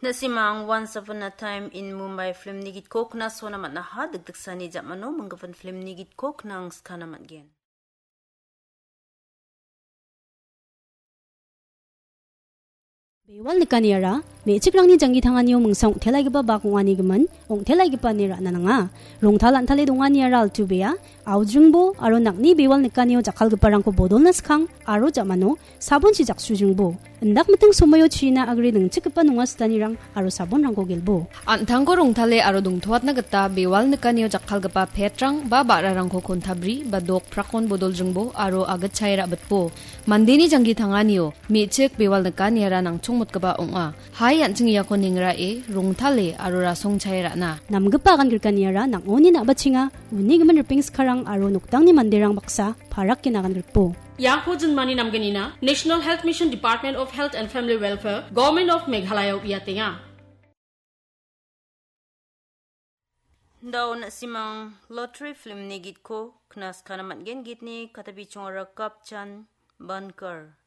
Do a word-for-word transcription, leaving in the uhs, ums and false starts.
Nasimang Once Upon a Time in Mumbai film nigit kok na so naman na ha dagdag sani jamano manggavan film nigit kok nang skana man gen. Bewal ni kanira, may ichikrang ni janggi tangan niyo mungsang telay giba bakong ani gaman, ong telay giba nira na nga. Rong talan tali dunga niya ral tubea, aw jungbo, aro nakni bewal ni kaniyo jakal giparang ko bodol nas kang, aro jamano, sabon si jaksu jungbo. Ndak mateng sumayo china agri ng chikipa nunga stanirang, aro sabon rang ko gilbo. Antang ko rong tali aro dung tuwat na gata, bewal ni kaniyo jakal gipa petrang, baba rarang ko kontabri, badok prakon bodol jungbo, aro agat chayra batpo. Mandini janggi tangan niyo, mi ichik bewal ni kanira ng mut kaba onga hai anching ya ko ningra e rong thale arora song chaira na namgpa kan girkaniara nang oni na bachinga uni gaman ripings karang aro nuktang ni manderang baksa parak kinagan girpo yang ko jun mani namganina National Health Mission, Department of Health and Family Welfare, Government of Meghalaya uyatinga daw na simang lottery film nigit ko knas kanamat gen gitni katabi chong rakap chan bankar